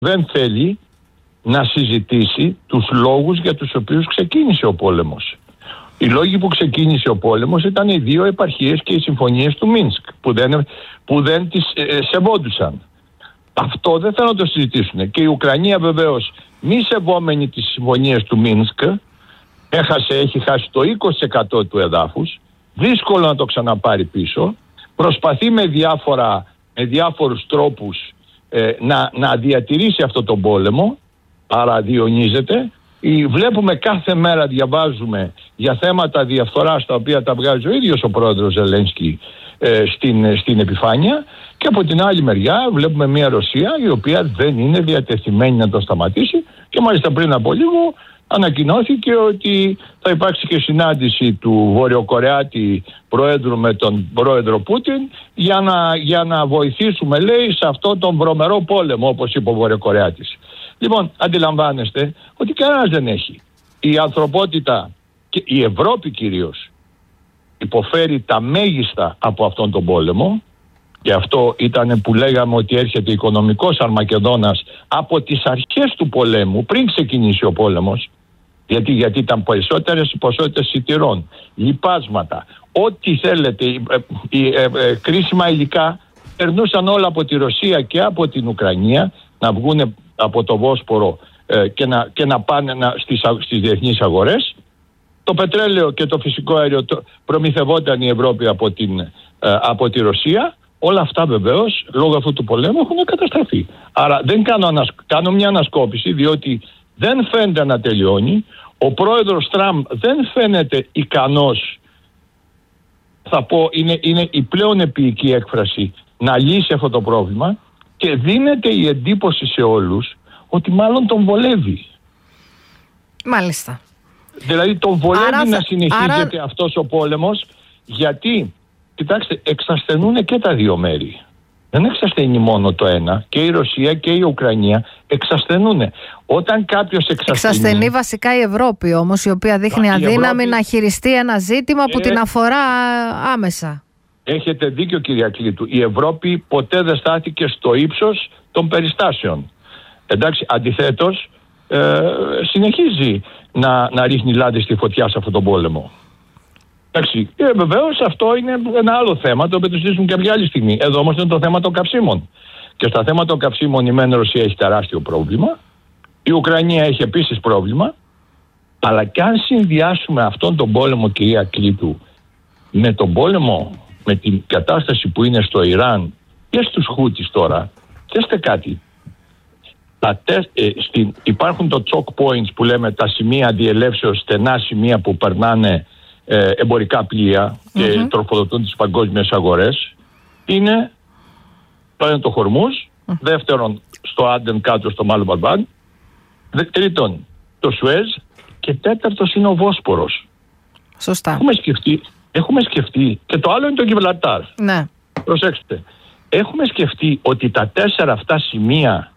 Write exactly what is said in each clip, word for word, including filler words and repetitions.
δεν θέλει να συζητήσει τους λόγους για τους οποίους ξεκίνησε ο πόλεμος. Οι λόγοι που ξεκίνησε ο πόλεμος ήταν οι δύο επαρχίες και οι συμφωνίες του Μίνσκ που δεν, που δεν τις ε, σεβόντουσαν. Αυτό δεν θέλουν να το συζητήσουν. Και η Ουκρανία βεβαίως, μη σεβόμενη τις συμφωνίες του Μίνσκ, έχασε, έχει χάσει το είκοσι τοις εκατό του εδάφους, δύσκολο να το ξαναπάρει πίσω, προσπαθεί με, διάφορα, με διάφορους τρόπους ε, να, να διατηρήσει αυτό τον πόλεμο, άρα διονύζεται. Βλέπουμε κάθε μέρα, διαβάζουμε για θέματα διαφθοράς τα οποία τα βγάζει ο ίδιος ο πρόεδρος Ζελένσκι ε, στην, στην επιφάνεια, και από την άλλη μεριά βλέπουμε μια Ρωσία η οποία δεν είναι διατεθειμένη να το σταματήσει, και μάλιστα πριν από λίγο ανακοινώθηκε ότι θα υπάρξει και συνάντηση του Βορειοκορεάτη Προέδρου με τον πρόεδρο Πούτιν για να, για να βοηθήσουμε, λέει, σε αυτό τον βρωμερό πόλεμο, όπως είπε ο Βορειοκορεάτης. Λοιπόν, αντιλαμβάνεστε ότι κανένας δεν έχει. Η ανθρωπότητα και η Ευρώπη κυρίως υποφέρει τα μέγιστα από αυτόν τον πόλεμο, και αυτό ήταν που λέγαμε ότι έρχεται οικονομικός Αρμακεδόνας από τις αρχές του πολέμου, πριν ξεκινήσει ο πόλεμος, γιατί, γιατί ήταν περισσότερες ποσότητες σιτηρών, λιπάσματα, ό,τι θέλετε, ε, ε, ε, ε, κρίσιμα υλικά περνούσαν όλα από τη Ρωσία και από την Ουκρανία να βγουν από το Βόσπορο ε, και, να, και να πάνε να, στις, στις διεθνείς αγορές. Το πετρέλαιο και το φυσικό αέριο το, προμηθευόταν η Ευρώπη από, την, ε, από τη Ρωσία. Όλα αυτά βεβαίως λόγω αυτού του πολέμου έχουν καταστραφεί. Άρα δεν κάνω, ανασ... κάνω μια ανασκόπηση, διότι δεν φαίνεται να τελειώνει. Ο πρόεδρος Τραμπ δεν φαίνεται ικανός, θα πω, είναι, είναι η πλέον επίοικη έκφραση, να λύσει αυτό το πρόβλημα, και δίνεται η εντύπωση σε όλους ότι μάλλον τον βολεύει. Μάλιστα. Δηλαδή τον βολεύει άρα, να συνεχίζεται άρα... αυτός ο πόλεμος, γιατί, κοιτάξτε, εξασθενούν και τα δύο μέρη. Δεν εξασθενεί μόνο το ένα, και η Ρωσία και η Ουκρανία εξασθενούν. Όταν κάποιος εξασθενεί... Εξασθενεί βασικά η Ευρώπη όμως, η οποία δείχνει η αδύναμη Ευρώπη... να χειριστεί ένα ζήτημα που ε... την αφορά άμεσα. Έχετε δίκιο, κυρία Κλήτου. Η Ευρώπη ποτέ δεν στάθηκε στο ύψος των περιστάσεων. Εντάξει, αντιθέτως, ε, συνεχίζει να, να ρίχνει λάδι στη φωτιά σε αυτόν τον πόλεμο. Εντάξει, ε, βεβαίως αυτό είναι ένα άλλο θέμα, το οποίο το συζητήσουμε και μια άλλη στιγμή. Εδώ όμως είναι το θέμα των καυσίμων. Και στα θέματα των καυσίμων η μεν Ρωσία έχει τεράστιο πρόβλημα, η Ουκρανία έχει επίσης πρόβλημα, αλλά και αν συνδυάσουμε αυτόν τον πόλεμο, κυρία Κλήτου, με τον πόλεμο, με την κατάσταση που είναι στο Ιράν και στους Χούτις τώρα, θέστε κάτι. Τα τεστ, ε, στην, υπάρχουν το choke points που λέμε, τα σημεία διελεύσεως, στενά σημεία που περνάνε ε, εμπορικά πλοία και mm-hmm. τροφοδοτούν τις παγκόσμιες αγορές. Είναι το ένα το Χορμούζ, mm-hmm. δεύτερον στο Άντεν κάτω στο Μάλο-Μπαρμπάν, τρίτον το Σουέζ, και τέταρτος είναι ο Βόσπορος. Σωστά. Έχουμε σκεφτεί, έχουμε σκεφτεί και το άλλο είναι το Γιβραλτάρ. Ναι. Προσέξτε. Έχουμε σκεφτεί ότι τα τέσσερα αυτά σημεία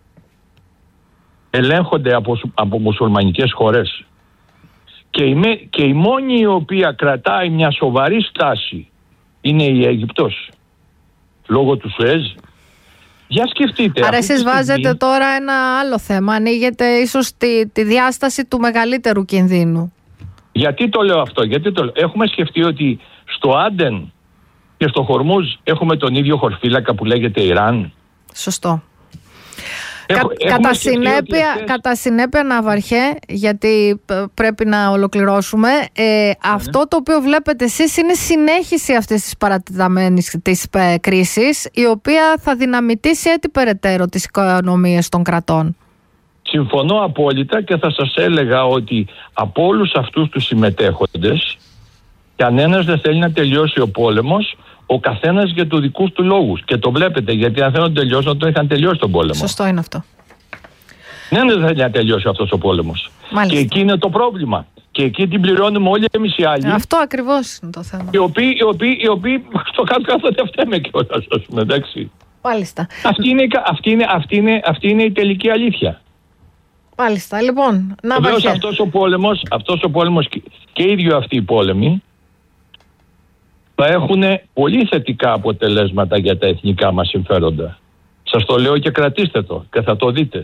ελέγχονται από, από μουσουλμανικές χώρες, και η, και η μόνη η οποία κρατάει μια σοβαρή στάση είναι η Αίγυπτος, λόγω του Σουέζ. Για σκεφτείτε. Άρα εσείς βάζετε τώρα ένα άλλο θέμα, ανοίγετε ίσως τη, τη διάσταση του μεγαλύτερου κινδύνου. Γιατί το λέω αυτό, γιατί το λέω. Έχουμε σκεφτεί ότι στο Άντεν και στο Χορμούζ έχουμε τον ίδιο χορφύλακα που λέγεται Ιράν. Σωστό. Έχω, Κα, κατά, συνέπεια, αυτές... κατά συνέπεια, Ναυαρχέ, γιατί πρέπει να ολοκληρώσουμε, ε, mm. αυτό το οποίο βλέπετε εσείς είναι συνέχιση αυτής της παρατεταμένης της ε, κρίσης, η οποία θα δυναμητήσει έτσι περαιτέρω τις οικονομίες των κρατών. Συμφωνώ απόλυτα, και θα σας έλεγα ότι από όλους αυτούς τους συμμετέχοντες κανένας δεν θέλει να τελειώσει ο πόλεμος, ο καθένας για τους δικούς του λόγους. Και το βλέπετε, γιατί αν θέλουν να τελειώσουν, το είχαν τελειώσει τον πόλεμο. Σωστό είναι αυτό. Ναι, δεν θέλει να τελειώσει αυτός ο πόλεμος. Μάλιστα. Και εκεί είναι το πρόβλημα. Και εκεί την πληρώνουμε όλοι εμείς οι άλλοι. Αυτό ακριβώς είναι το θέμα. Οι οποίοι, οι οποίοι, οι οποίοι στο κάτω-κάτω δεν φταίμε κιόλας, ας πούμε, εντάξει. Μάλιστα. Αυτή είναι, αυτή, είναι, αυτή, είναι, αυτή είναι η τελική αλήθεια. Μάλιστα, λοιπόν. Να βεβαίως αυτός ο πόλεμος, αυτός ο πόλεμος και, και οι ίδιοι αυτοί οι πόλεμοι θα έχουν πολύ θετικά αποτελέσματα για τα εθνικά μας συμφέροντα. Σας το λέω και κρατήστε το και θα το δείτε.